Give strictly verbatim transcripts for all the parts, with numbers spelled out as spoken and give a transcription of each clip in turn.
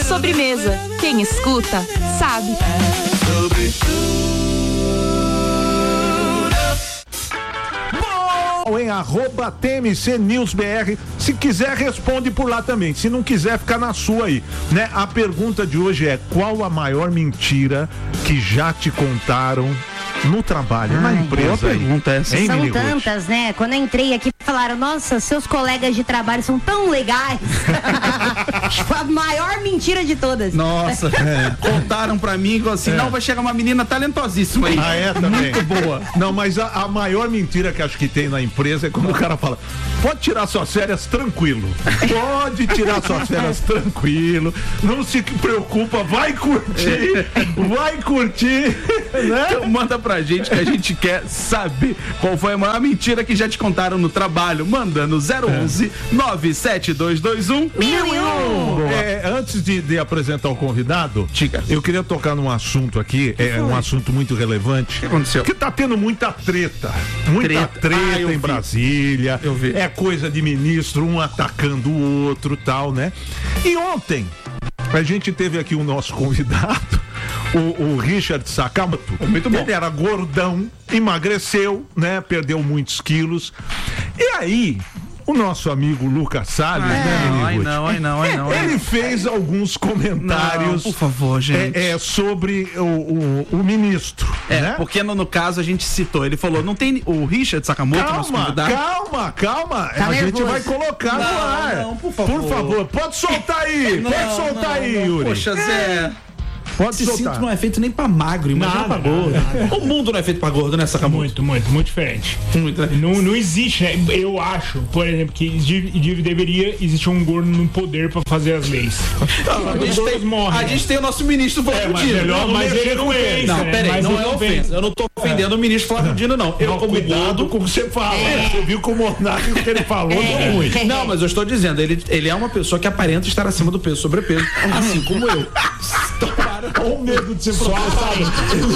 Sobremesa. Quem escuta, sabe. Em arroba T M C News B R. Se quiser, responde por lá também. Se não quiser, fica na sua aí, né? A pergunta de hoje é: qual a maior mentira que já te contaram no trabalho, Ai, na empresa aí? Essa. Hein, são tantas, né? Quando eu entrei aqui, falaram: nossa, seus colegas de trabalho são tão legais. A maior mentira de todas. Nossa, é. Contaram pra mim assim: é. não, vai chegar uma menina talentosíssima aí. Ah, é, também. Muito boa. Não, mas a, a maior mentira que acho que tem na empresa é quando o cara fala: pode tirar suas férias tranquilo. Pode tirar suas férias tranquilo. Não se preocupa, vai curtir. Vai curtir. Né? Então manda pra gente que a gente quer saber qual foi a maior mentira que já te contaram no trabalho. Manda no zero onze, nove sete dois dois um, mil e um. É, antes de, de apresentar o convidado, Tica, eu queria tocar num assunto aqui, é um assunto muito relevante. O que aconteceu? Que tá tendo muita treta. Muita treta, treta ah, em vi. Brasília. Eu vi. É coisa de ministro, um atacando o outro, tal, né? E ontem a gente teve aqui o nosso convidado, o, o Richard Sakamoto. Muito bom. Ele era gordão, emagreceu, né? Perdeu muitos quilos. E aí, o nosso amigo Lucas Salles, ai, né, não, ai não, ai não, ai não. Ele fez alguns comentários. Não, por favor, gente. É, é sobre o, o, o ministro. É, né? porque no, no caso a gente citou, ele falou, não tem o Richard Sakamoto, calma, nosso convidado. Calma, calma, tá a nervoso. gente vai colocar não, no ar. Não, por favor. Por favor, pode soltar aí, não, pode soltar não, aí, não, Yuri. Poxa, Zé. Pode Esse soltar. cinto não é feito nem pra magro, imagina Nada, pra gordo. nada, nada. O mundo não é feito pra gordo, né, Sakamoto? Muito, muito, muito diferente. Muito, né? Não, não existe, né? Eu acho, por exemplo, que de- deveria existir um gordo no poder pra fazer as leis. Não, a, gente tem, morrem, a né? gente tem o nosso ministro Flávio É, mas Dino. melhor- Não, mas mexer ele não com pensa, Não, né? peraí, Mas não ele é não ofensa. pensa. Eu não tô ofendendo o ministro Flávio Dino, não. Eu, Não, como cuidado gordo, com o que você fala. Você viu que o Monarca, o que ele falou, deu ruim. Não, mas eu estou dizendo, ele, ele é uma pessoa que aparenta estar acima do peso, sobrepeso, assim como eu. Então, para. Olha o medo de ser processado.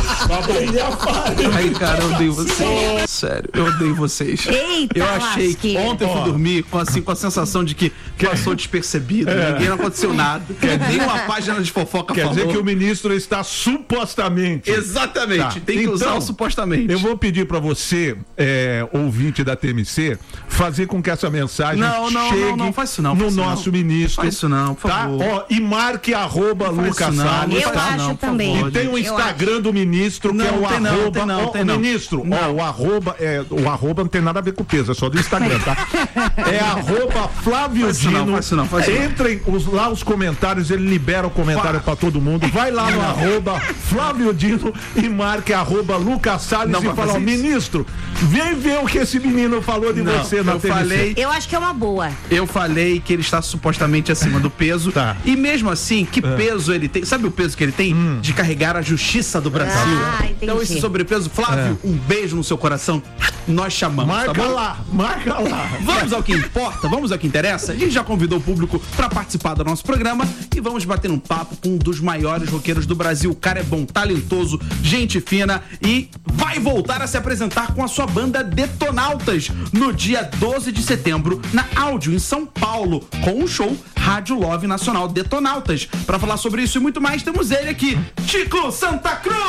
Ele aparece. Ai, cara, eu odeio vocês. Sério, eu odeio vocês. Eita, eu achei que lasqueira. ontem eu fui Ó. dormir com, assim, com a sensação de que passou despercebido, ninguém não aconteceu nada. Nem uma página de fofoca Quer falou. dizer que o ministro está supostamente. Exatamente, Tá. tem que Então, usar o supostamente. Eu vou pedir pra você, é, ouvinte da T M C, fazer com que essa mensagem Não, não, chegue não, não, faz isso não, no faz isso nosso não. ministro. Faz isso não, por tá? favor. Ó, e marque arroba Faz Lucas isso não, Salles. não Eu faz tá? acho não, por também. favor, E tem o Eu Instagram do ministro, que Não, é o tem não, arroba. tem não, ó, tem o não. ministro, ó, o arroba, é, o arroba não tem nada a ver com peso, é só do Instagram, tá? É arroba Flávio Faz isso não, Dino. faz isso não, faz isso não. Entrem os, lá os comentários, ele libera o comentário pra todo mundo. Vai lá no arroba Flávio Dino e marque arroba Lucas Salles Não e vai fala, ó, fazer isso. ministro, vem ver o que esse menino falou de Não, você na eu T V C. falei, Eu acho que é uma boa. eu falei que ele está supostamente acima do peso. Tá. E mesmo assim, que peso ele tem? Sabe o peso que ele tem? De carregar a justiça do Brasil. Ah, entendi. Então esse sobrepeso, Flávio, um beijo no seu coração. Nós chamamos, Marca tá bom? lá, marca lá. Vamos ao que importa, vamos ao que interessa. A gente já convidou o público para participar do nosso programa e vamos bater um papo com um dos maiores roqueiros do Brasil. O cara é bom, talentoso, gente fina e vai voltar a se apresentar com a sua banda Detonautas no dia doze de setembro na Áudio, em São Paulo, com o show Rádio Love Nacional Detonautas. Para falar sobre isso e muito mais, temos ele aqui, Tico Santa Cruz.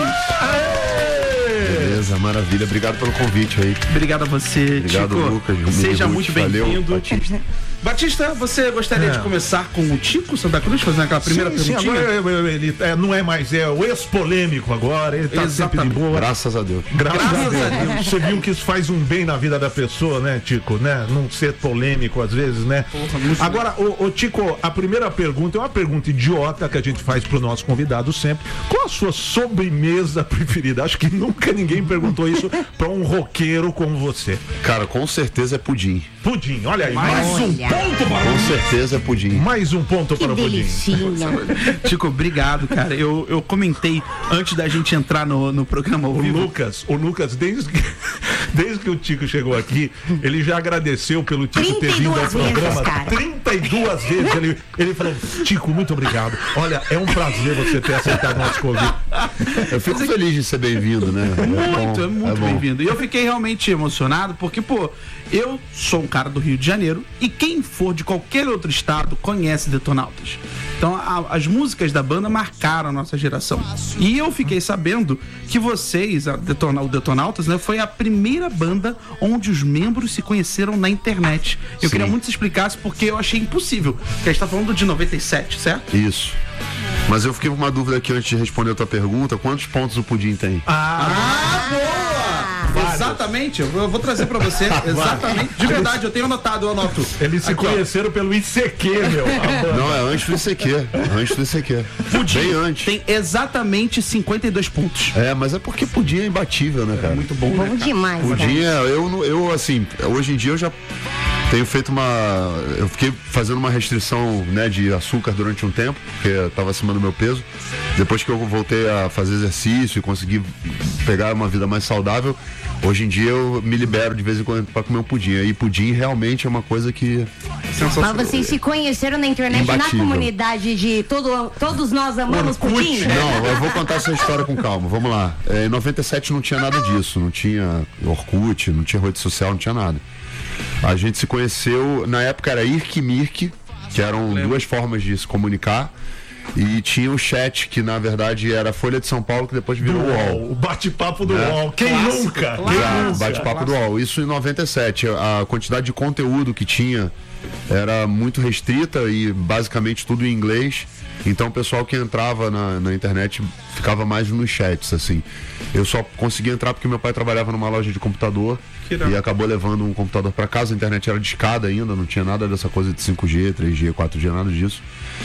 Beleza, maravilha. Obrigado pelo convite aí. Obrigado a você, Obrigado, Tico. Lucas. Seja Humilde, muito valeu, bem-vindo. Batista. Batista, você gostaria É. de começar com o Tico Santa Cruz, fazendo aquela primeira sim, sim, perguntinha? agora eu- eu- ele é, não é mais, é o ex-polêmico agora, ele tá sempre de Exatamente. boa. Graças a Deus. Graças, Graças a, Deus. a Deus. Você viu que isso faz um bem na vida da pessoa, né, Tico? Né? Não ser polêmico às vezes, né? Porra, muito Agora, ô, ô, Tico, a primeira pergunta é uma pergunta idiota que a gente faz pro nosso convidado sempre. Qual a sua sobremesa preferida? Acho que nunca ninguém perguntou isso pra um roqueiro como você. Cara, com certeza é pudim. Pudim, olha aí, mais um Olha. ponto para Com o certeza é pudim. Mais um ponto Que para o pudim. delicinha. Tico, obrigado, cara. Eu, eu comentei antes da gente entrar no, no programa ao O vivo. Lucas, o Lucas, desde que, desde que o Tico chegou aqui, ele já agradeceu pelo Tico ter vindo ao trinta e duas programa vezes, cara. trinta e duas vezes. Ele, ele falou, Tico, muito obrigado. Olha, é um prazer você ter aceitado nosso convite. Eu fico feliz de ser bem-vindo, né? Muito, é bom, muito bom. bem-vindo. E eu fiquei realmente emocionado porque, pô, eu sou um cara do Rio de Janeiro e quem for de qualquer outro estado conhece Detonautas. Então a, as músicas da banda marcaram a nossa geração. E eu fiquei sabendo que vocês, a Detona, o Detonautas, né, foi a primeira banda onde os membros se conheceram na internet. Eu Sim. queria muito que você explicasse porque eu achei impossível. Porque a gente tá falando de noventa e sete, certo? Isso. Mas eu fiquei com uma dúvida aqui antes de responder a tua pergunta. Quantos pontos o Pudim tem? Ah, boa! Exatamente, eu vou, eu vou trazer pra você. Exatamente. De verdade, eu tenho anotado, eu anoto. Eles se Aqui, ó. conheceram pelo I C Q, meu. Não, é antes do I C Q. Antes do I C Q. Pudim Bem antes. tem exatamente cinquenta e dois pontos. É, mas é porque Pudim é imbatível, né, cara? Muito bom, né, Bom cara? demais, Pudim cara. é, eu, não- eu, assim, hoje em dia eu já tenho feito uma. Eu fiquei fazendo uma restrição, né, de açúcar durante um tempo, porque eu tava acima do meu peso. Depois que eu voltei a fazer exercício e consegui pegar uma vida mais saudável, hoje em dia eu me libero de vez em quando pra comer um pudim. E pudim realmente é uma coisa que. Mas vocês se conheceram na internet, Imbatível. na comunidade de todo, todos nós amamos pudim? Não, eu vou contar essa história com calma. Vamos lá. É, em noventa e sete não tinha nada disso. Não tinha Orkut, não tinha rede social, não tinha nada. A gente se conheceu, na época era Irk e Mirk, que eram duas formas de se comunicar. E tinha o chat, que na verdade era a Folha de São Paulo, que depois virou o U O L. O bate-papo do É. U O L. Quem Clássico, nunca? clássico. Quem Ah, nunca? bate-papo do U O L. Isso em noventa e sete. A quantidade de conteúdo que tinha era muito restrita e basicamente tudo em inglês. Então o pessoal que entrava na, na internet ficava mais nos chats, assim. Eu só consegui entrar porque meu pai trabalhava numa loja de computador Que irado. e acabou levando um computador para casa. A internet era discada ainda, não tinha nada dessa coisa de cinco G, três G, quatro G, nada disso.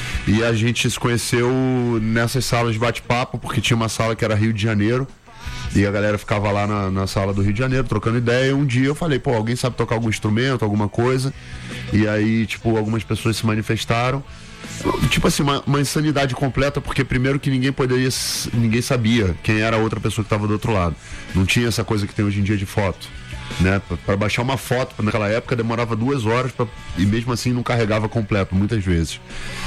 E a gente se conheceu nessas salas de bate-papo, porque tinha uma sala que era Rio de Janeiro. E a galera ficava lá na, na sala do Rio de Janeiro trocando ideia. E um dia eu falei, pô, alguém sabe tocar algum instrumento, alguma coisa? E aí, tipo, algumas pessoas se manifestaram. Tipo assim, uma, uma insanidade completa, porque primeiro que ninguém poderia, s- ninguém sabia quem era a outra pessoa que estava do outro lado. Não tinha essa coisa que tem hoje em dia de foto, né? Pra- Pra baixar uma foto naquela época demorava duas horas pra, e mesmo assim não carregava completo, muitas vezes.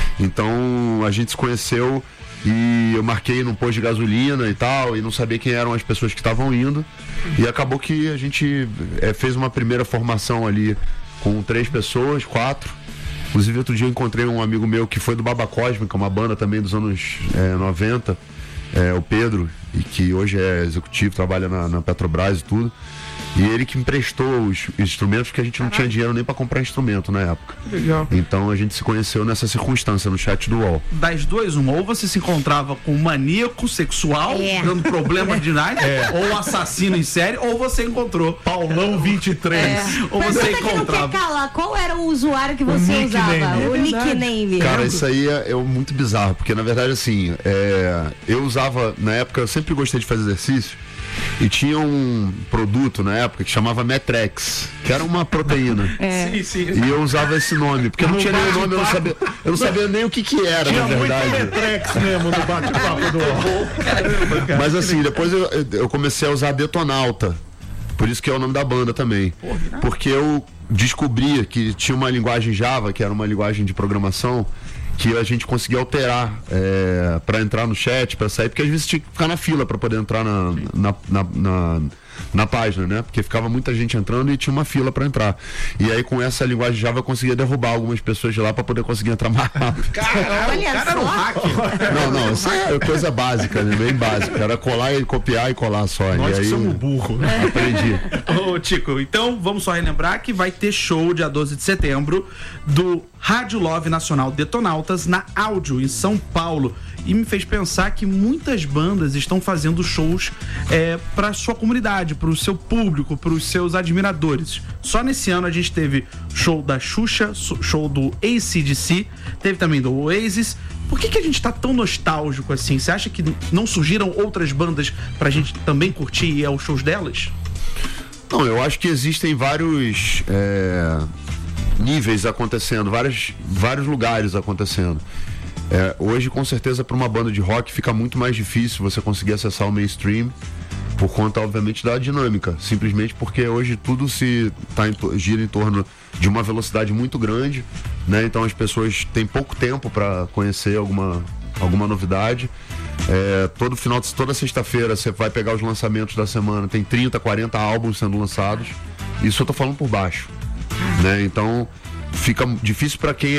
Então a gente se conheceu e eu marquei num posto de gasolina e tal, e não sabia quem eram as pessoas que estavam indo. E acabou que a gente eh, fez uma primeira formação ali com três pessoas, quatro. Inclusive, outro dia eu encontrei um amigo meu que foi do Baba Cósmica, uma banda também dos anos eh, noventa, eh, o Pedro, e que hoje é executivo, trabalha na, na Petrobras e tudo. E ele que emprestou os instrumentos, porque a gente não tinha dinheiro nem para comprar instrumento na época. Legal. Então a gente se conheceu nessa circunstância, no chat do U O L. Das duas, uma, ou você se encontrava com um maníaco sexual, É. dando problema de night, ou um assassino em série, ou você encontrou. Paulão vinte e três. Ou você Pergunta que não quer encontrava. calar, qual era o usuário que você nickname. usava? É O verdade. nickname. Cara, isso aí é, é muito bizarro, porque na verdade assim, é, eu usava, na época, eu sempre gostei de fazer exercício, e tinha um produto na época que chamava Metrex, que era uma proteína. Sim, sim. E eu usava esse nome, porque não tinha nem o nome, eu não sabia, eu não sabia nem o que que era, Tinha na muito verdade. Metrex mesmo no bate-papo do U O L. Mas assim, depois eu, eu comecei a usar Detonauta. Por isso que é o nome da banda também. Porque eu descobri que tinha uma linguagem Java, que era uma linguagem de programação, que a gente conseguia alterar é, para entrar no chat, para sair, porque às vezes tinha que ficar na fila para poder entrar na, na, na, na, na página, né? Porque ficava muita gente entrando e tinha uma fila para entrar. E aí com essa linguagem Java eu conseguia derrubar algumas pessoas de lá para poder conseguir entrar mais rápido. Cara, Olha o cara era um só. hacker. Não, não, isso é coisa básica, né? Bem básica. Era colar e copiar e colar só. Nós e que aí somos burro. né? aprendi. Ô, Tico, então vamos só relembrar que vai ter show dia doze de setembro do Rádio Love Nacional Detonautas na Áudio, em São Paulo. E me fez pensar que muitas bandas estão fazendo shows é, para sua comunidade, para o seu público, para os seus admiradores. Só nesse ano a gente teve show da Xuxa, show do A C D C, teve também do Oasis. Por que, que a gente tá tão nostálgico assim? Você acha que não surgiram outras bandas pra gente também curtir e ir aos shows delas? Não, eu acho que existem vários é, níveis acontecendo, vários, vários lugares acontecendo. É, hoje, com certeza, para uma banda de rock fica muito mais difícil você conseguir acessar o mainstream, por conta, obviamente, da dinâmica. Simplesmente porque hoje tudo se tá em, to- gira em torno de uma velocidade muito grande, né? Então as pessoas têm pouco tempo para conhecer alguma, alguma novidade. É, todo final de, toda sexta-feira você vai pegar os lançamentos da semana, tem trinta, quarenta álbuns sendo lançados. Isso eu tô falando por baixo, né? Então fica difícil para quem é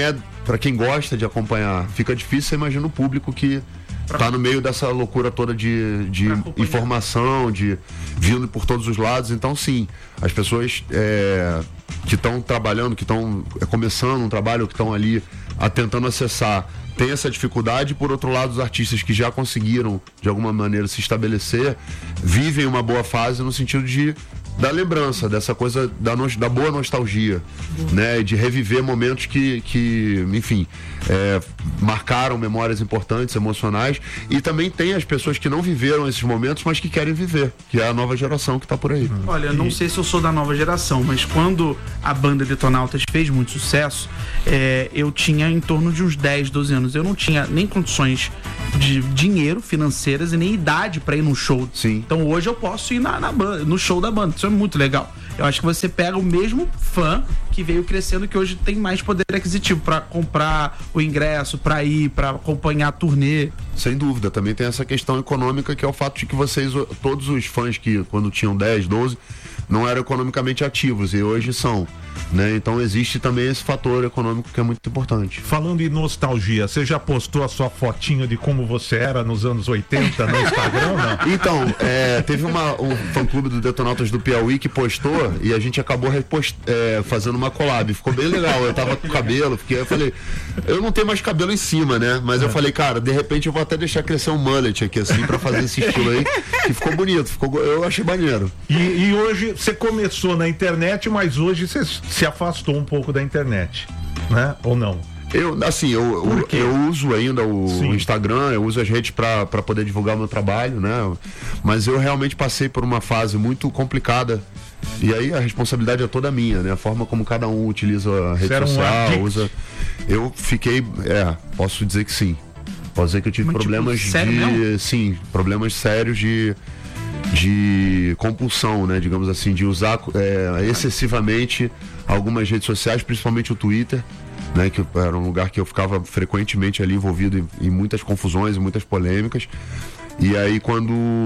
para quem gosta de acompanhar, fica difícil, você imagina o público que tá no meio dessa loucura toda de, de informação, de vindo por todos os lados. Então, sim, as pessoas é, que estão trabalhando, que estão é, começando um trabalho, que estão ali a, tentando acessar, tem essa dificuldade. Por outro lado, os artistas que já conseguiram, de alguma maneira, se estabelecer, vivem uma boa fase no sentido de da lembrança, dessa coisa da, no, da boa nostalgia, né? De reviver momentos que, que enfim, é, marcaram memórias importantes, emocionais. E também tem as pessoas que não viveram esses momentos, mas que querem viver, que é a nova geração que tá por aí. Olha, eu não sei se eu sou da nova geração, mas quando a banda Detonautas fez muito sucesso, é, eu tinha em torno de uns dez, doze anos. Eu não tinha nem condições de dinheiro, financeiras, e nem idade para ir num show. Sim. Então hoje eu posso ir na, na banda, no show da banda. Isso é muito legal. Eu acho que você pega o mesmo fã que veio crescendo, que hoje tem mais poder aquisitivo para comprar o ingresso, para ir, para acompanhar a turnê. Sem dúvida, também tem essa questão econômica, que é o fato de que vocês, todos os fãs que quando tinham dez, doze, não eram economicamente ativos e hoje são, né? Então existe também esse fator econômico que é muito importante. Falando em nostalgia, você já postou a sua fotinha de como você era nos anos oitenta no Instagram, não? Então, é, teve uma, um fã-clube do Detonautas do Piauí que postou e a gente acabou repost, é, fazendo uma collab. Ficou bem legal. Eu tava com cabelo, fiquei, eu falei, eu não tenho mais cabelo em cima, né? Mas eu falei, cara, de repente eu vou até deixar crescer um mullet aqui, assim, pra fazer esse estilo aí. Que ficou bonito, ficou, eu achei maneiro. E, e hoje você começou na internet, mas hoje você se afastou um pouco da internet, né? Ou não? Eu, assim, eu, eu, eu uso ainda o, o Instagram, eu uso as redes para poder divulgar o meu trabalho, né? Mas eu realmente passei por uma fase muito complicada. E aí a responsabilidade é toda minha, né? A forma como cada um utiliza a rede Você social, um usa. Eu fiquei, é, posso dizer que sim. Posso dizer que eu tive Mas, problemas tipo, sério de. mesmo? Sim, problemas sérios de. de compulsão, né? Digamos assim, de usar é, excessivamente algumas redes sociais, principalmente o Twitter, né? Que era um lugar que eu ficava frequentemente ali envolvido em, em muitas confusões, em muitas polêmicas. E aí quando,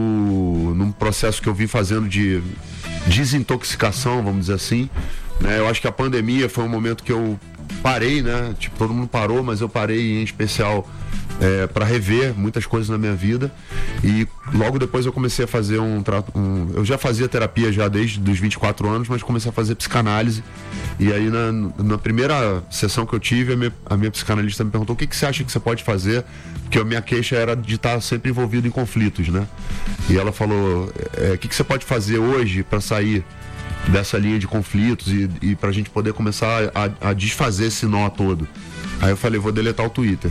num processo que eu vim fazendo de desintoxicação, vamos dizer assim, né? Eu acho que a pandemia foi um momento que eu parei, né? Tipo, todo mundo parou, mas eu parei em especial é, para rever muitas coisas na minha vida. E logo depois eu comecei a fazer um, um eu já fazia terapia já desde os vinte e quatro anos, mas comecei a fazer psicanálise. E aí na, na primeira sessão que eu tive, a minha, a minha psicanalista me perguntou: o que, que você acha que você pode fazer? Porque a minha queixa era de estar sempre envolvido em conflitos, né? E ela falou: é, o que, que você pode fazer hoje para sair dessa linha de conflitos e, e pra gente poder começar a, a desfazer esse nó todo? Aí eu falei: vou deletar o Twitter.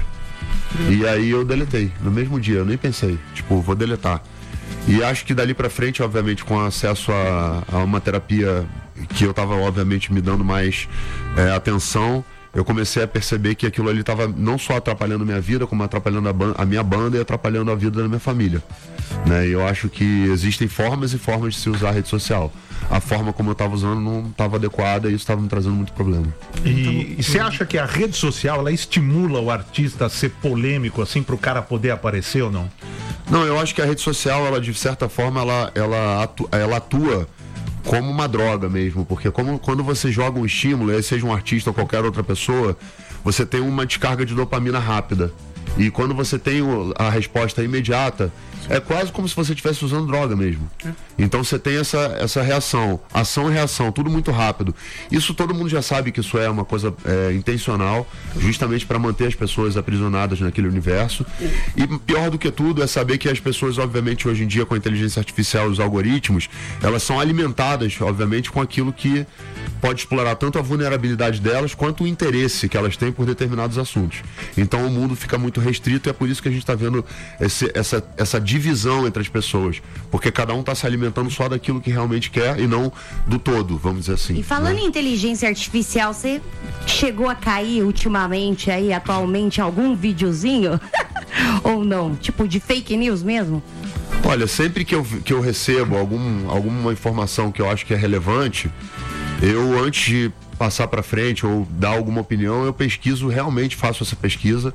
E aí eu deletei, no mesmo dia, eu nem pensei, tipo, vou deletar. E acho que dali pra frente, obviamente, com acesso a, a uma terapia que eu tava, obviamente, me dando mais é, atenção, eu comecei a perceber que aquilo ali tava não só atrapalhando a minha vida, como atrapalhando a, ban- a minha banda e atrapalhando a vida da minha família, né? E eu acho que existem formas e formas de se usar a rede social. A forma como eu estava usando não estava adequada e isso estava me trazendo muito problema. E você acha que a rede social, ela estimula o artista a ser polêmico, assim, pro cara poder aparecer ou não? Não, eu acho que a rede social, ela de certa forma, ela, ela, atua, ela atua como uma droga mesmo, porque como, quando você joga um estímulo, seja um artista ou qualquer outra pessoa, você tem uma descarga de dopamina rápida. E quando você tem a resposta imediata, é quase como se você estivesse usando droga mesmo. Então você tem essa, essa reação, ação e reação, tudo muito rápido. Isso todo mundo já sabe que isso é uma coisa é, intencional, justamente para manter as pessoas aprisionadas naquele universo. E pior do que tudo é saber que as pessoas, obviamente, hoje em dia, com a inteligência artificial e os algoritmos, elas são alimentadas, obviamente, com aquilo que pode explorar tanto a vulnerabilidade delas quanto o interesse que elas têm por determinados assuntos. Então o mundo fica muito restrito e é por isso que a gente está vendo esse, essa, essa divisão entre as pessoas, porque cada um está se alimentando só daquilo que realmente quer e não do todo, vamos dizer assim. E falando né? em inteligência artificial, você chegou a cair ultimamente aí, atualmente, algum videozinho? Ou não? Tipo de fake news mesmo? Olha, sempre que eu, que eu recebo algum, alguma informação que eu acho que é relevante, eu, antes de passar para frente ou dar alguma opinião, eu pesquiso, realmente faço essa pesquisa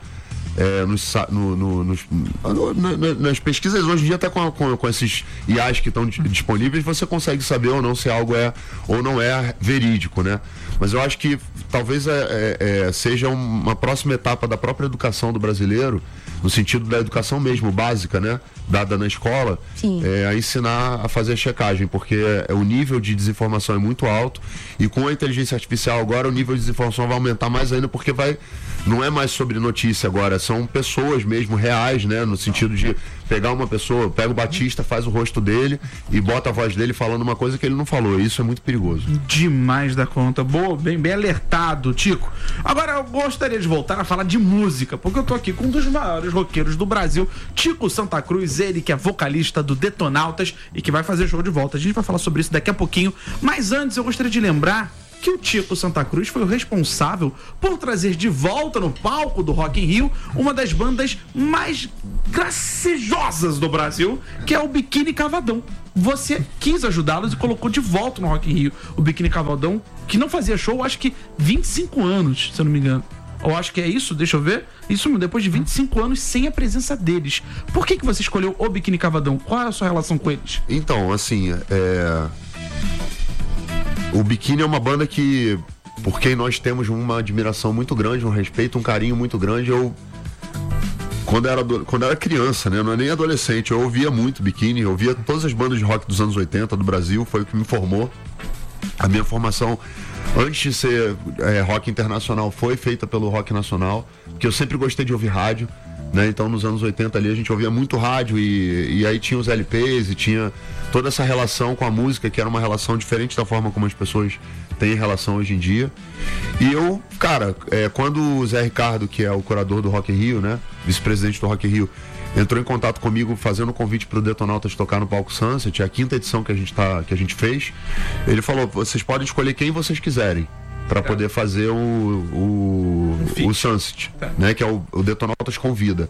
É, nos, no, no, nos, no, na, nas pesquisas hoje em dia, até com, com, com esses I As que estão disponíveis, você consegue saber ou não se algo é ou não é verídico, né? Mas eu acho que talvez é, é, é, seja uma próxima etapa da própria educação do brasileiro, no sentido da educação mesmo, básica, né? Dada na escola, é, a ensinar a fazer a checagem, porque é, o nível de desinformação é muito alto e com a inteligência artificial agora o nível de desinformação vai aumentar mais ainda, porque vai, não é mais sobre notícia agora, são pessoas mesmo reais, né? No sentido de pegar uma pessoa, pega o Batista, faz o rosto dele e bota a voz dele falando uma coisa que ele não falou. Isso é muito perigoso. Demais da conta. Boa, bem, bem alertado, Tico. Agora eu gostaria de voltar a falar de música, porque eu tô aqui com um dos maiores roqueiros do Brasil, Tico Santa Cruz, ele que é vocalista do Detonautas e que vai fazer show de volta. A gente vai falar sobre isso daqui a pouquinho, mas antes eu gostaria de lembrar que o Tico Santa Cruz foi o responsável por trazer de volta no palco do Rock in Rio uma das bandas mais gracejosas do Brasil, que é o Biquíni Cavadão. Você quis ajudá-los e colocou de volta no Rock in Rio o Biquíni Cavadão, que não fazia show, acho que vinte e cinco anos, se eu não me engano. Eu acho que é isso, deixa eu ver. Isso depois de vinte e cinco anos sem a presença deles. Por que que você escolheu o Biquíni Cavadão? Qual é a sua relação com eles? Então, assim, é... o Biquíni é uma banda que, por quem nós temos uma admiração muito grande, um respeito, um carinho muito grande. Eu, quando era, quando era criança, né, não é nem adolescente, eu ouvia muito Biquíni, eu ouvia todas as bandas de rock dos anos oitenta do Brasil, foi o que me formou. A minha formação, antes de ser é, rock internacional, foi feita pelo rock nacional, porque eu sempre gostei de ouvir rádio, né? Então nos anos oitenta ali a gente ouvia muito rádio e, e aí tinha os L Ps e tinha toda essa relação com a música, que era uma relação diferente da forma como as pessoas têm relação hoje em dia. E eu, cara, é, quando o Zé Ricardo, que é o curador do Rock in Rio, né, vice-presidente do Rock in Rio, entrou em contato comigo fazendo um convite pro Detonautas tocar no palco Sunset, a quinta edição que a gente, tá, que a gente fez, ele falou, vocês podem escolher quem vocês quiserem para poder fazer o, o, o Sunset, né, que é o, o Detonautas Convida.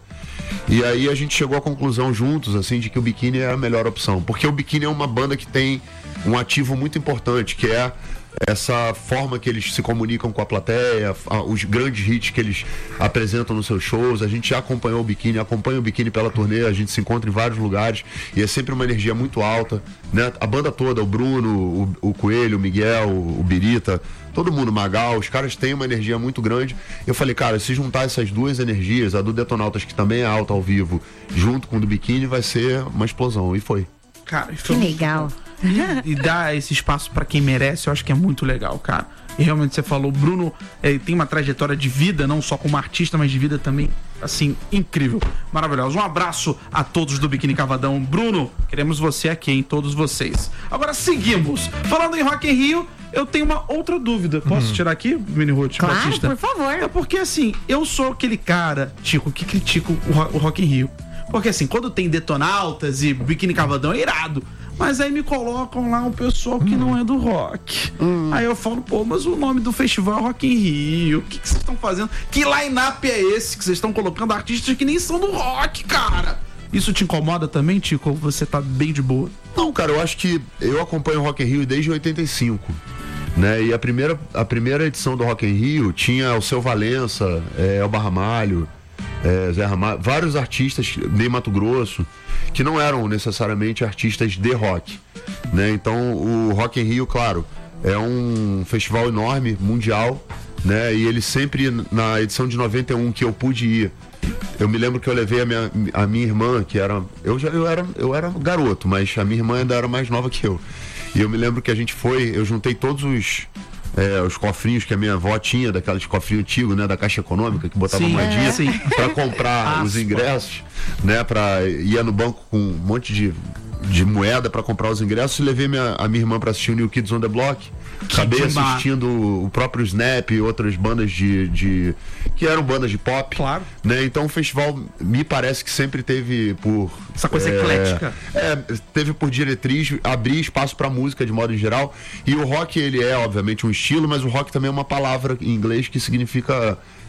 E aí a gente chegou à conclusão juntos, assim, de que o Biquíni é a melhor opção, porque o Biquíni é uma banda que tem um ativo muito importante, que é essa forma que eles se comunicam com a plateia, os grandes hits que eles apresentam nos seus shows. A gente já acompanhou o Biquíni, acompanha o Biquíni pela turnê, a gente se encontra em vários lugares e é sempre uma energia muito alta, né? A banda toda, o Bruno, o, o Coelho, o Miguel, o, o Birita, todo mundo, Magal, os caras têm uma energia muito grande. Eu falei, cara, se juntar essas duas energias, a do Detonautas, que também é alta ao vivo, junto com o do Biquíni, vai ser uma explosão. E foi. Cara, que legal. E, e dar esse espaço pra quem merece, eu acho que é muito legal, cara. E realmente você falou, o Bruno é, tem uma trajetória de vida, não só como artista, mas de vida também, assim, incrível, maravilhoso. Um abraço a todos do Biquíni Cavadão. Bruno, queremos você aqui, hein? Todos vocês. Agora seguimos. Falando em Rock in Rio, eu tenho uma outra dúvida. Posso uhum. tirar aqui, Mini Ruth claro, Batista? Por favor. É porque, assim, eu sou aquele cara, Tico, que critica o, o Rock in Rio. Porque, assim, quando tem Detonautas e Biquíni Cavadão, é irado. Mas aí me colocam lá um pessoal que hum. não é do rock. Hum. Aí eu falo, pô, mas o nome do festival é Rock in Rio. O que que vocês estão fazendo? Que line-up é esse que vocês estão colocando artistas que nem são do rock, cara? Isso te incomoda também, Tico? Ou você tá bem de boa? Não, cara, eu acho que eu acompanho o Rock in Rio desde oitenta e cinco. Né? E a primeira, a primeira edição do Rock in Rio tinha o Seu Valença, é, Elba Ramalho, é, Zé Ramalho, vários artistas de Mato Grosso que não eram necessariamente artistas de rock, né? Então o Rock in Rio, claro, é um festival enorme, mundial, né? E ele sempre, na edição de noventa e um que eu pude ir, eu me lembro que eu levei a minha, a minha irmã, que era eu, já, eu era eu era garoto, mas a minha irmã ainda era mais nova que eu. E eu me lembro que a gente foi, eu juntei todos os É, os cofrinhos que a minha avó tinha, daqueles cofrinhos antigos, né, da Caixa Econômica, que botava sim, moedinha, é, sim. pra comprar os ingressos, né, pra ia no banco com um monte de, de moeda pra comprar os ingressos, e levei minha, a minha irmã pra assistir o New Kids on the Block. Acabei assistindo o próprio Snap e outras bandas de, de que eram bandas de pop, claro, né? Então o festival me parece que sempre teve por essa coisa é, eclética, é, teve por diretriz abrir espaço para música de modo em geral. E o rock, ele é obviamente um estilo, mas o rock também é uma palavra em inglês que significa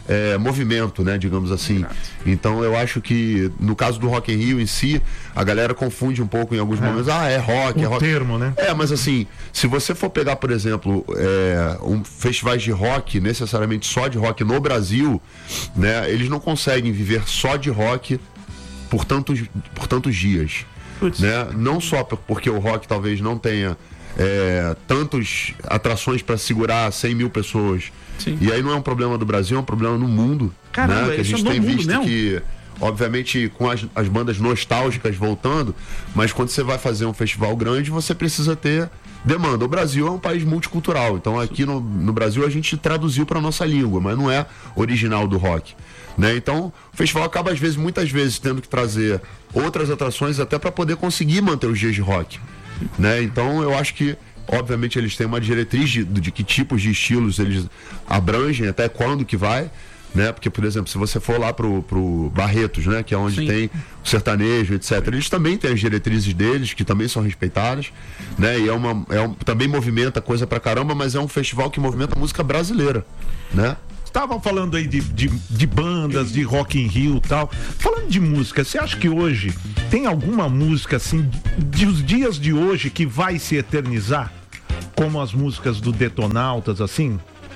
é, movimento, né, digamos assim. Exato. Então eu acho que no caso do Rock in Rio em si, a galera confunde um pouco em alguns é. momentos. Ah, é rock, o é rock. termo, né? É, mas assim, se você for pegar, por exemplo, é, um festivais de rock, necessariamente só de rock no Brasil, né, eles não conseguem viver só de rock por tantos, por tantos dias. Né? Não só porque o rock talvez não tenha é, tantas atrações para segurar cem mil pessoas. Sim. E aí não é um problema do Brasil, é um problema no mundo. Caramba, né? Que a gente é tem visto mesmo? que, obviamente, com as, as bandas nostálgicas voltando, mas quando você vai fazer um festival grande, você precisa ter demanda. O Brasil é um país multicultural, então aqui no, no Brasil a gente traduziu para nossa língua, mas não é original do rock. Né? Então, o festival acaba, às vezes, muitas vezes, tendo que trazer outras atrações até para poder conseguir manter os dias de rock. Né? Então, eu acho que, obviamente, eles têm uma diretriz de, de que tipos de estilos eles abrangem, até quando que vai. Né? Porque, por exemplo, se você for lá pro, pro Barretos, né? Que é onde Sim. tem o sertanejo, etcétera, eles também têm as diretrizes deles, que também são respeitadas. Né? E é uma, é um, também movimenta coisa pra caramba, mas é um festival que movimenta a música brasileira. Né? Estavam falando aí de, de, de bandas, de Rock in Rio e tal. Falando de música, você acha que hoje tem alguma música, assim, dos dias de hoje que vai se eternizar? Como as músicas do Detonautas, assim?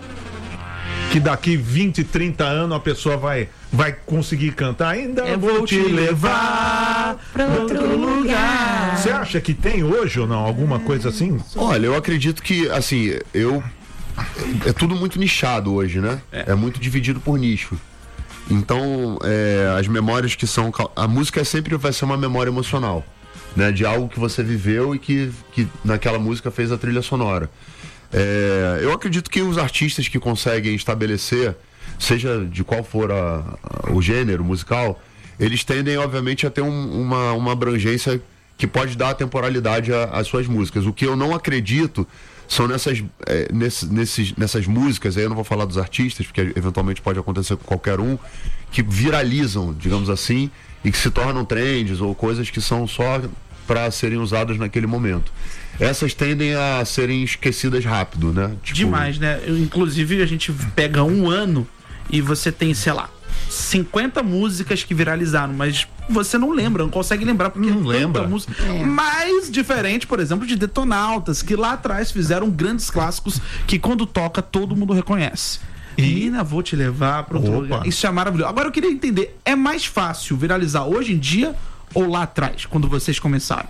Que daqui vinte, trinta anos a pessoa vai, vai conseguir cantar. Ainda eu vou te levar pra outro lugar. Você acha que tem hoje ou não? Alguma coisa assim? Olha, eu acredito que, assim, eu... É tudo muito nichado hoje, né? É, é muito dividido por nicho. Então, é, as memórias que são... A música sempre vai ser uma memória emocional, né? De algo que você viveu e que, que naquela música fez a trilha sonora. É, eu acredito que os artistas que conseguem estabelecer, seja de qual for a, a, o gênero musical, eles tendem, obviamente, a ter um, uma, uma abrangência que pode dar temporalidade às suas músicas. O que eu não acredito são nessas, é, nesse, nesses, nessas músicas, aí eu não vou falar dos artistas, porque eventualmente pode acontecer com qualquer um, que viralizam, digamos assim, e que se tornam trends ou coisas que são só para serem usadas naquele momento. Essas tendem a serem esquecidas rápido, né? Tipo... Demais, né? Eu, inclusive, a gente pega um ano e você tem, sei lá, cinquenta músicas que viralizaram, mas você não lembra, não consegue lembrar porque não é lembra. Música. É. Mais diferente, por exemplo, de Detonautas, que lá atrás fizeram grandes clássicos que quando toca todo mundo reconhece. E Menina, vou te levar para outro lugar. Isso é maravilhoso. Agora eu queria entender, é mais fácil viralizar hoje em dia ou lá atrás, quando vocês começaram?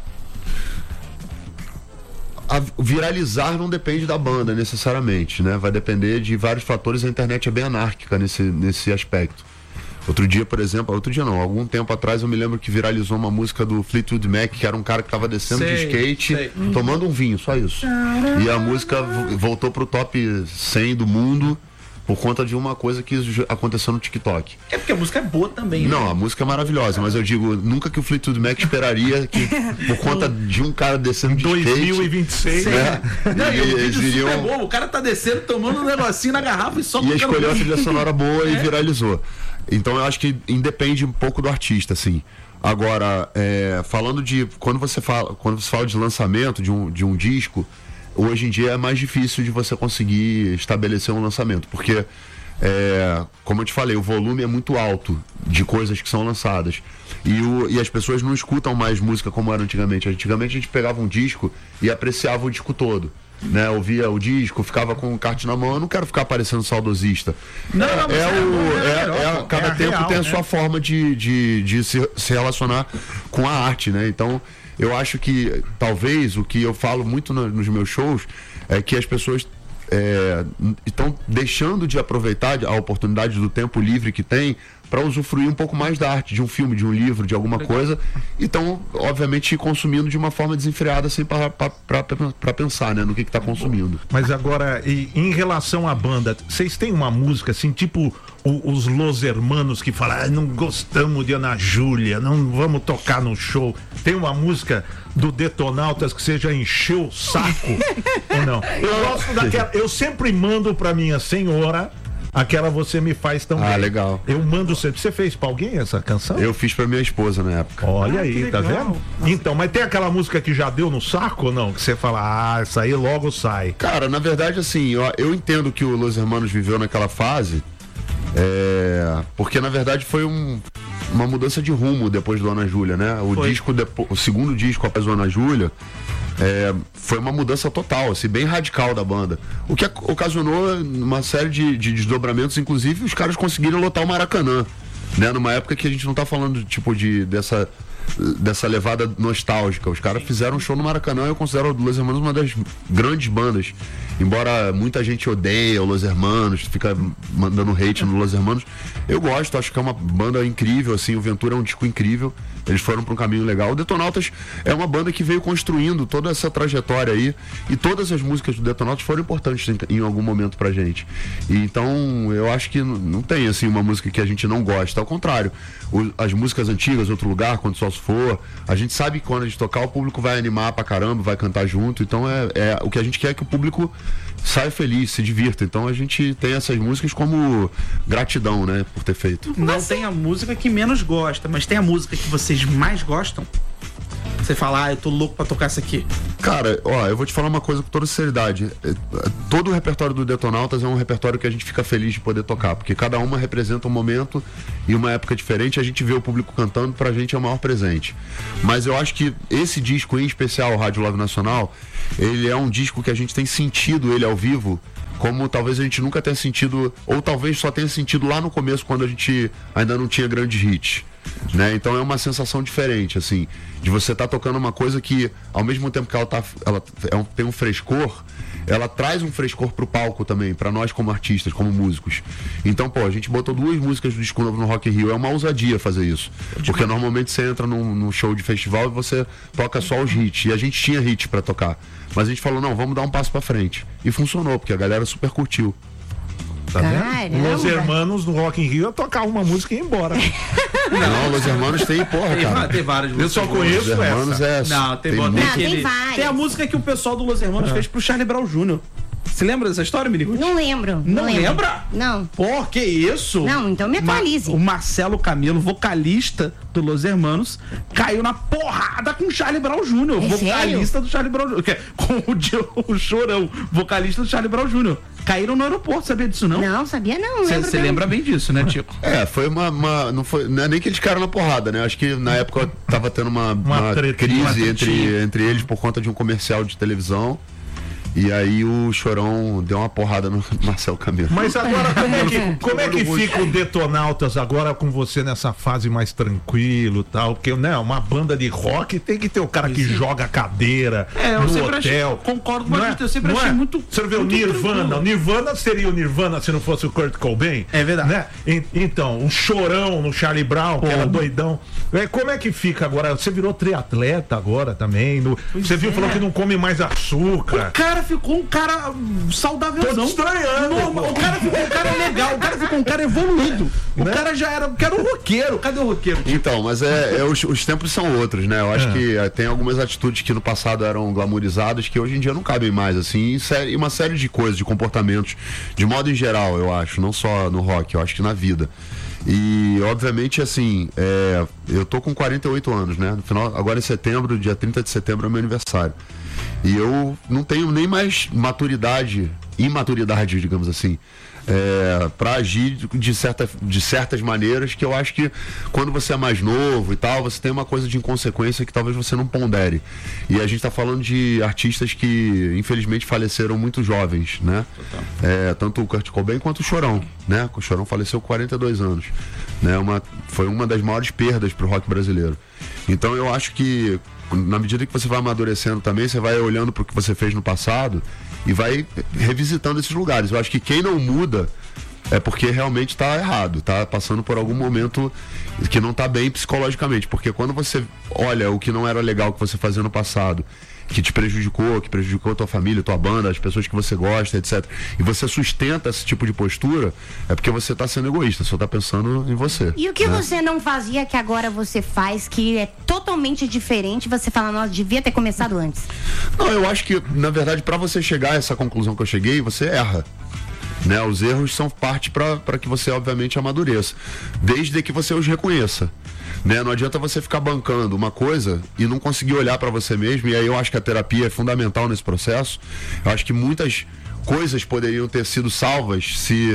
A viralizar não depende da banda necessariamente, né? Vai depender de vários fatores. A internet é bem anárquica nesse, nesse aspecto. Outro dia, por exemplo, outro dia não, algum tempo atrás eu me lembro que viralizou uma música do Fleetwood Mac, que era um cara que tava descendo sei, de skate, sei. tomando um vinho, só isso. E a música voltou pro top cem do mundo por conta de uma coisa que aconteceu no TikTok. É porque a música é boa também, né? Não, a música é maravilhosa, mas eu digo, nunca que o Fleetwood Mac esperaria que, por conta de um cara descendo de skate... dois mil e vinte e seis, né? Não, e o vídeo iriam... super bom, o cara tá descendo, tomando um negocinho na garrafa e só... E escolheu a trilha sonora boa é. e viralizou. Então eu acho que independe um pouco do artista, assim. Agora, é, falando de... Quando você fala, quando você fala de lançamento de um, de um disco... Hoje em dia é mais difícil de você conseguir estabelecer um lançamento, porque, é, como eu te falei, o volume é muito alto de coisas que são lançadas. E, o, e as pessoas não escutam mais música como era antigamente. Antigamente a gente pegava um disco e apreciava o disco todo. Né, ouvia o disco, ficava com o kart na mão. Eu não quero ficar parecendo saudosista. Não, não, é, é, o, é, é, é cada é tempo real, tem a né? sua forma de, de, de se, se relacionar com a arte, né? Então eu acho que talvez o que eu falo muito no, nos meus shows é que as pessoas é, estão deixando de aproveitar a oportunidade do tempo livre que tem para usufruir um pouco mais da arte, de um filme, de um livro, de alguma Legal. coisa, e estão, obviamente, consumindo de uma forma desenfreada, assim, para pensar, né, no que está consumindo. Mas agora, e, em relação à banda, vocês têm uma música, assim, tipo o, os Los Hermanos, que falam, ah, não gostamos de Ana Júlia, não vamos tocar no show. Tem uma música do Detonautas que você já encheu o saco, ou não? Eu gosto daquela, eu sempre mando para minha senhora aquela Você Me Faz Tão Bem. Ah, legal. Eu mando sempre. Você fez pra alguém essa canção? Eu fiz pra minha esposa na época. Olha ah, aí, tá vendo? Nossa. Então, mas tem aquela música que já deu no saco ou não? Que você fala, ah, essa aí logo sai. Cara, na verdade, assim, eu, eu entendo que o Los Hermanos viveu naquela fase, É, porque na verdade foi um, uma mudança de rumo depois do Ana Júlia, né? O Foi. disco, depo, o segundo disco após o Ana Júlia, é, foi uma mudança total, assim, bem radical da banda. O que ocasionou uma série de, de desdobramentos, inclusive os caras conseguiram lotar o Maracanã, né? Numa época que a gente não tá falando tipo de dessa dessa levada nostálgica. Os caras fizeram um show no Maracanã e eu considero o Los Hermanos uma das grandes bandas. Embora muita gente odeie o Los Hermanos, fica mandando hate no Los Hermanos, eu gosto, acho que é uma banda incrível, assim, o Ventura é um disco incrível, eles foram para um caminho legal. O Detonautas é uma banda que veio construindo toda essa trajetória aí, e todas as músicas do Detonautas foram importantes em, em algum momento pra gente. E então, eu acho que não tem, assim, uma música que a gente não gosta, ao contrário. O, as músicas antigas, Outro Lugar, Quando o Sol se For, a gente sabe que quando a gente tocar, o público vai animar pra caramba, vai cantar junto, então é, é o que a gente quer é que o público saia feliz, se divirta. Então a gente tem essas músicas como gratidão, né, por ter feito. Não tem a música que menos gosta, mas tem a música que vocês mais gostam? Você fala, ah, eu tô louco pra tocar essa aqui. Cara, ó, eu vou te falar uma coisa com toda sinceridade. Todo o repertório do Detonautas é um repertório que a gente fica feliz de poder tocar, porque cada uma representa um momento e uma época diferente. A gente vê o público cantando, pra gente é o maior presente. Mas eu acho que esse disco, em especial, o Rádio Love Nacional, ele é um disco que a gente tem sentido ele ao vivo como talvez a gente nunca tenha sentido, ou talvez só tenha sentido lá no começo, quando a gente ainda não tinha grandes hits, né? Então é uma sensação diferente, assim, de você estar tá tocando uma coisa que, ao mesmo tempo que ela, tá, ela é um, tem um frescor, ela traz um frescor pro palco também, pra nós como artistas, como músicos. Então, pô, a gente botou duas músicas do disco novo no Rock in Rio, é uma ousadia fazer isso, porque normalmente você entra num, num show de festival e você toca só os hits, e a gente tinha hits pra tocar, mas a gente falou, não, vamos dar um passo pra frente, e funcionou, porque a galera super curtiu. Tá Caramba. vendo? Los Hermanos no Rock in Rio ia tocar uma música e ir embora. Não, Los Hermanos tem, porra, Tem, cara. tem várias Eu só músicas. conheço Los Hermanos essa. é... Não, tem, tem tem, muito. Não, tem aquele- várias. tem a música que o pessoal do Los Hermanos fez pro Charlie Brown Júnior Você lembra dessa história, Mirico? Não lembro. Não lembro. lembra? Não. Pô, que isso? Não, então me atualize. Ma- o Marcelo Camelo, vocalista do Los Hermanos, caiu na porrada com o Charlie Brown Júnior É vocalista sério? do Charlie Brown Júnior Que é com o, Dio- o Chorão, vocalista do Charlie Brown Júnior Caíram no aeroporto, sabia disso não? Não, sabia não. lembro Você bem. lembra bem disso, né, Tico? É, foi uma, uma- não foi, não é nem que eles caíram na porrada, né? Acho que na época tava tendo uma, uma treta, crise uma entre, tretinha. entre eles por conta de um comercial de televisão. E aí o Chorão deu uma porrada no Marcelo Camelo. Mas agora, como é que, como é que fica o Detonautas agora com você nessa fase mais tranquilo e tal? Porque, né, uma banda de rock tem que ter o cara que joga cadeira É, eu no sempre achei- hotel. concordo com Não você, eu sempre Não achei muito- Você vê o muito Nirvana. tranquilo. O Nirvana seria o Nirvana se não fosse o Kurt Cobain. É verdade. Né? E- Então, o Chorão no Charlie Brown, que Pô. era doidão. É, como é que fica agora? Você virou triatleta agora também. no- Você viu, é. falou que não come mais açúcar. O cara ficou um cara saudávelzão. Tô te estranhando, Normal. pô. O cara ficou um cara legal, o cara ficou um cara evoluído. O Né? cara já era, era um roqueiro. Cadê o roqueiro? Então, mas é, é os, os tempos são outros, né? Eu acho É. que é, tem algumas atitudes que no passado eram glamorizadas que hoje em dia não cabem mais, assim, e, série- e uma série de coisas, de comportamentos, de modo em geral, eu acho, não só no rock, eu acho que na vida. E, obviamente, assim, é, eu tô com quarenta e oito anos, né? No final, agora em setembro, dia trinta de setembro é meu aniversário. E eu não tenho nem mais maturidade, imaturidade, digamos assim, é, para agir de, de, certa, de certas maneiras que eu acho que quando você é mais novo e tal, você tem uma coisa de inconsequência que talvez você não pondere. E a gente tá falando de artistas que infelizmente faleceram muito jovens, né? É, tanto o Kurt Cobain quanto o Chorão, né? O Chorão faleceu com quarenta e dois anos, né? Uma, foi uma das maiores perdas pro rock brasileiro. Então eu acho que na medida que você vai amadurecendo também, você vai olhando pro que você fez no passado e vai revisitando esses lugares. Eu acho que quem não muda é porque realmente está errado, tá passando por algum momento que não está bem psicologicamente, porque quando você olha o que não era legal que você fazia no passado, que te prejudicou, que prejudicou a tua família, tua banda, as pessoas que você gosta, etcétera, e você sustenta esse tipo de postura, é porque você está sendo egoísta, só está pensando em você. E o que né? você não fazia que agora você faz, que é totalmente diferente, você fala, nossa, devia ter começado antes. Não, eu acho que, na verdade, para você chegar a essa conclusão que eu cheguei, você erra. Né? Os erros são parte para que você, obviamente, amadureça. Desde que você os reconheça. Né? Não adianta você ficar bancando uma coisa e não conseguir olhar para você mesmo. E aí eu acho que a terapia é fundamental nesse processo. Eu acho que muitas coisas poderiam ter sido salvas se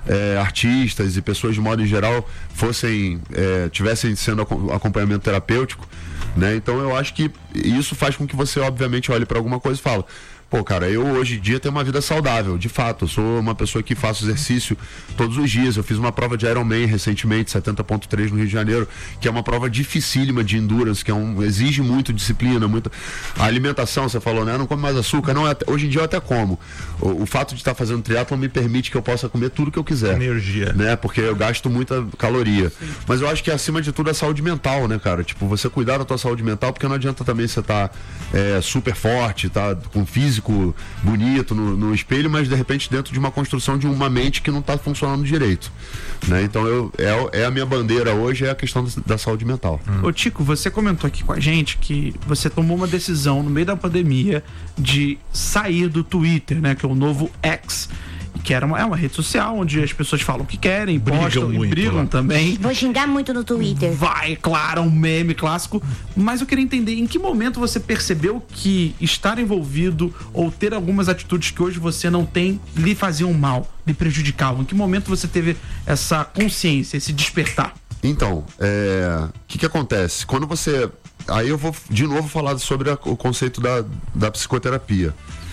é, artistas e pessoas de modo em geral fossem, é, tivessem sendo acompanhamento terapêutico, né? Então eu acho que isso faz com que você obviamente olhe para alguma coisa e fala: pô, cara, eu hoje em dia tenho uma vida saudável, de fato. Eu sou uma pessoa que faço exercício todos os dias. Eu fiz uma prova de Ironman recentemente, setenta ponto três no Rio de Janeiro, que é uma prova dificílima de endurance, que é um, exige muito disciplina, muita... A alimentação, você falou, né? Não come mais açúcar. Não, é, hoje em dia eu até como. O, o fato de estar fazendo triatlon me permite que eu possa comer tudo que eu quiser. Energia. Né? Porque eu gasto muita caloria. Sim. Mas eu acho que acima de tudo é saúde mental, né, cara? Tipo, você cuidar da tua saúde mental, porque não adianta também você estar é, super forte, tá com físico bonito no, no espelho, mas de repente dentro de uma construção de uma mente que não está funcionando direito, né? Então eu, é, é a minha bandeira hoje, é a questão da, da saúde mental. Hum. Ô Tico, você comentou aqui com a gente que você tomou uma decisão no meio da pandemia de sair do Twitter, né, que é o novo X, que era uma, é uma rede social onde as pessoas falam o que querem, brigam postam muito, e brigam lá. também. Vou xingar muito no Twitter. Vai, claro, um meme clássico. Mas eu queria entender em que momento você percebeu que estar envolvido ou ter algumas atitudes que hoje você não tem lhe faziam mal, lhe prejudicavam. Em que momento você teve essa consciência, esse despertar? Então, é, o que que acontece? Quando você... Aí eu vou de novo falar sobre a, o conceito da, da psicoterapia.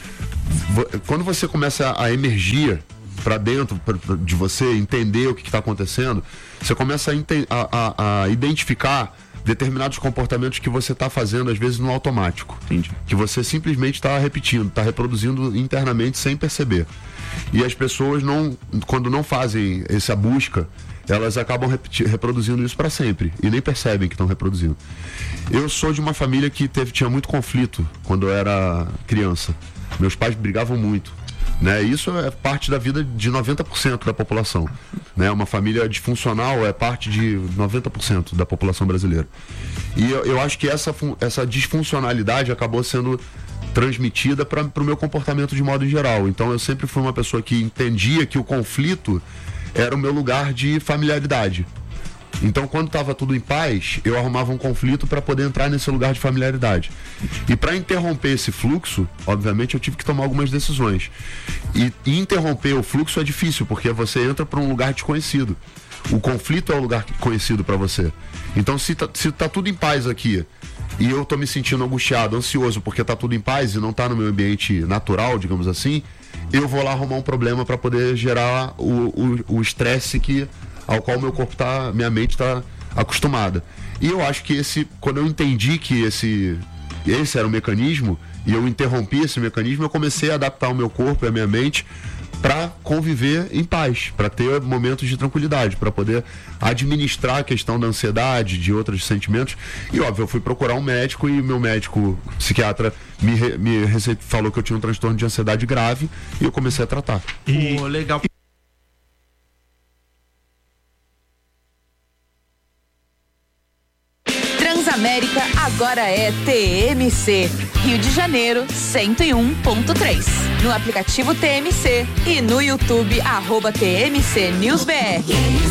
Quando você começa a emergir para dentro pra, pra, de você, entender o que está acontecendo, você começa a, a, a, a identificar determinados comportamentos que você está fazendo, às vezes no automático. Entendi. Que você simplesmente está repetindo, está reproduzindo internamente sem perceber. E as pessoas, não, quando não fazem essa busca, elas acabam repetir, reproduzindo isso para sempre e nem percebem que estão reproduzindo. Eu sou de uma família que teve, tinha muito conflito quando eu era criança. Meus pais brigavam muito, né? Isso é parte da vida de noventa por cento da população, né? Uma família disfuncional é parte de noventa por cento da população brasileira. E eu, eu acho que essa, essa disfuncionalidade acabou sendo transmitida para o meu comportamento de modo em geral. Então eu sempre fui uma pessoa que entendia que o conflito era o meu lugar de familiaridade. Então, quando estava tudo em paz, eu arrumava um conflito para poder entrar nesse lugar de familiaridade. E para interromper esse fluxo, obviamente, eu tive que tomar algumas decisões. E, e interromper o fluxo é difícil, porque você entra para um lugar desconhecido. O conflito é o lugar conhecido para você. Então, se tá, se tá tudo em paz aqui, e eu tô me sentindo angustiado, ansioso, porque tá tudo em paz e não tá no meu ambiente natural, digamos assim, eu vou lá arrumar um problema para poder gerar o estresse que... ao qual meu corpo tá, minha mente está acostumada. E eu acho que esse, quando eu entendi que esse, esse era o mecanismo, e eu interrompi esse mecanismo, eu comecei a adaptar o meu corpo e a minha mente para conviver em paz, para ter momentos de tranquilidade, para poder administrar a questão da ansiedade, de outros sentimentos. E óbvio, eu fui procurar um médico e meu médico psiquiatra me, me rece... falou que eu tinha um transtorno de ansiedade grave e eu comecei a tratar. E... Oh, legal. Transamérica agora é T M C, Rio de Janeiro cento e um ponto três. No aplicativo T M C e no YouTube, arroba T M C News B R.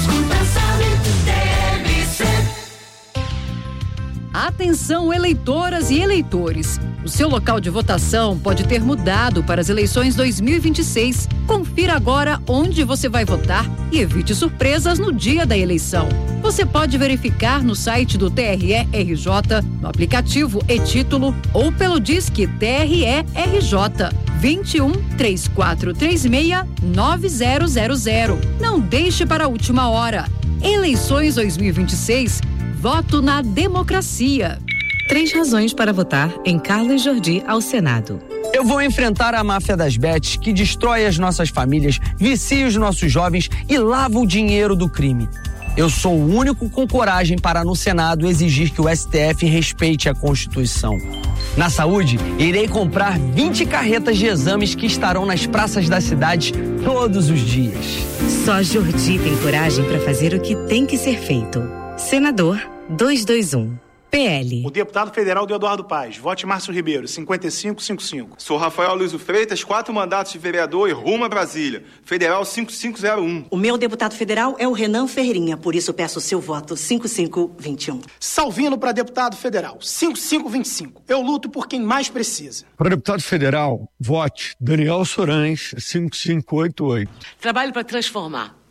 Atenção, eleitoras e eleitores. O seu local de votação pode ter mudado para as eleições dois mil e vinte e seis. Confira agora onde você vai votar e evite surpresas no dia da eleição. Você pode verificar no site do T R E R J, no aplicativo e-Título ou pelo Disque T R E R J vinte e um, três quatro três seis, nove zero zero zero. Não deixe para a última hora. Eleições dois mil e vinte e seis. Voto na democracia. Três razões para votar em Carlos Jordi ao Senado. Eu vou enfrentar a máfia das bets que destrói as nossas famílias, vicia os nossos jovens e lava o dinheiro do crime. Eu sou o único com coragem para no Senado exigir que o S T F respeite a Constituição. Na saúde, irei comprar vinte carretas de exames que estarão nas praças das cidades todos os dias. Só Jordi tem coragem para fazer o que tem que ser feito. Senador duzentos e vinte e um. P L. O deputado federal do Eduardo Paz. Vote Márcio Ribeiro, cinquenta e cinco cinquenta e cinco. Sou Rafael Luiz Freitas, quatro mandatos de vereador e rumo a Brasília. Federal cinco cinco zero um. O meu deputado federal é o Renan Ferreirinha, por isso peço o seu voto cinco cinco dois um. Salvino para deputado federal, cinco cinco dois cinco. Eu luto por quem mais precisa. Para deputado federal, vote Daniel Sorães, cinco cinco oito oito. Trabalho para transformar.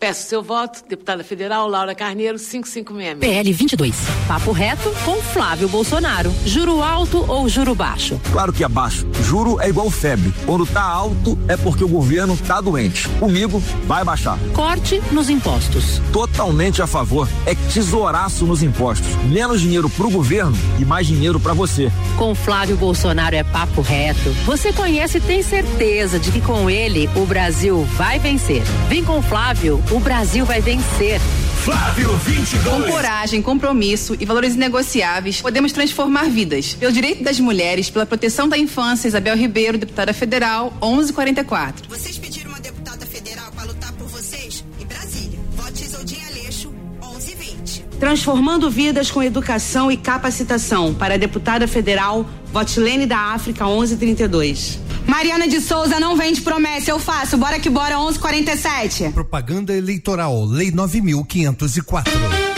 Peço seu voto, deputada federal Laura Carneiro, cinco cinco seis seis. P L vinte e dois. Papo reto com Flávio Bolsonaro. Juro alto ou juro baixo? Claro que é baixo. Juro é igual febre. Quando tá alto é porque o governo tá doente. Comigo vai baixar. Corte nos impostos. Totalmente a favor. É tesouraço nos impostos. Menos dinheiro pro governo e mais dinheiro pra você. Com Flávio Bolsonaro é papo reto. Você conhece e tem certeza de que com ele o Brasil vai vencer. Vem com Flávio. O Brasil vai vencer. Flávio vinte e dois. Com coragem, compromisso e valores inegociáveis, podemos transformar vidas. Pelo direito das mulheres, pela proteção da infância, Isabel Ribeiro, deputada federal, onze quarenta e quatro. Vocês pediram uma deputada federal para lutar por vocês? Em Brasília, vote Isoldinha Aleixo, onze vinte. Transformando vidas com educação e capacitação. Para a deputada federal, vote Lene da África, onze trinta e dois. Mariana de Souza não vende promessa, eu faço. Bora que bora, onze quarenta e sete. Propaganda eleitoral, Lei nove mil quinhentos e quatro.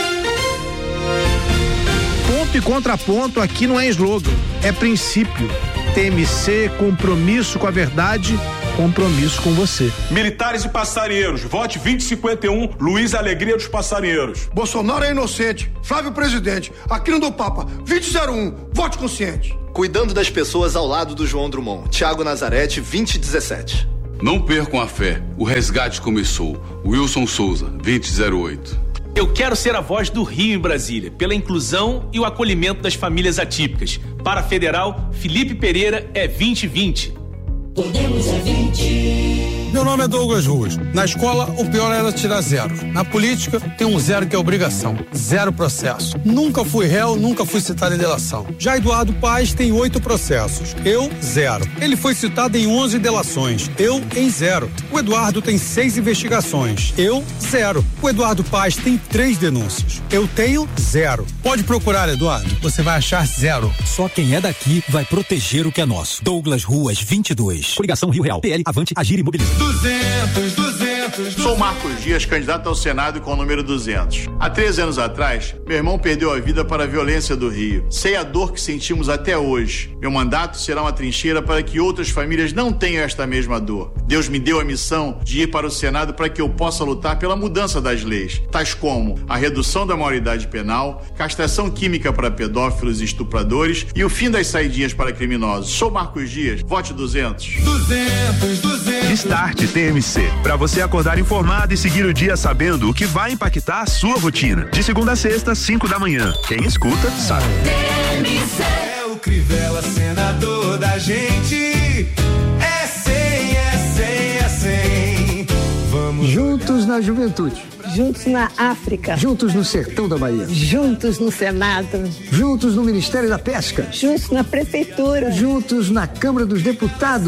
Ponto e contraponto aqui não é slogan, é princípio. T M C, compromisso com a verdade, compromisso com você. Militares e passarinheiros, vote vinte e cinquenta e um, Luiz Alegria dos Passarinheiros. Bolsonaro é inocente, Flávio presidente, aqui no do Papa, vinte zero um, vote consciente. Cuidando das pessoas ao lado do João Drummond, Thiago Nazarete, vinte dezessete. Não percam a fé, o resgate começou. Wilson Souza, vinte zero oito. Eu quero ser a voz do Rio em Brasília, pela inclusão e o acolhimento das famílias atípicas. Para a federal, Felipe Pereira é vinte vinte. Podemos é vinte. Meu nome é Douglas Ruas. Na escola, o pior era tirar zero. Na política, tem um zero que é obrigação. Zero processo. Nunca fui réu, nunca fui citado em delação. Já Eduardo Paes tem oito processos. Eu, zero. Ele foi citado em onze delações. Eu, em zero. O Eduardo tem seis investigações. Eu, zero. O Eduardo Paes tem três denúncias. Eu tenho zero. Pode procurar, Eduardo. Você vai achar zero. Só quem é daqui vai proteger o que é nosso. Douglas Ruas, vinte e dois. Coligação Rio Real. P L, Avante, Agir e Mobiliza. duzentos, duzentos. Sou Marcos Dias, candidato ao Senado com o número duzentos. Há treze anos atrás, meu irmão perdeu a vida para a violência do Rio. Sei a dor que sentimos até hoje. Meu mandato será uma trincheira para que outras famílias não tenham esta mesma dor. Deus me deu a missão de ir para o Senado para que eu possa lutar pela mudança das leis, tais como a redução da maioridade penal, castração química para pedófilos e estupradores e o fim das saidinhas para criminosos. Sou Marcos Dias, vote duzentos. duzentos, duzentos. Start T M C, para você acordar informado e seguir o dia sabendo o que vai impactar a sua rotina. De segunda a sexta, cinco da manhã. Quem escuta, sabe. T M C é o Crivella, senador da gente. É cem, é cem, é cem. Vamos juntos na juventude. Juntos na África. Juntos no sertão da Bahia. Juntos no Senado. Juntos no Ministério da Pesca. Juntos na Prefeitura. Juntos na Câmara dos Deputados.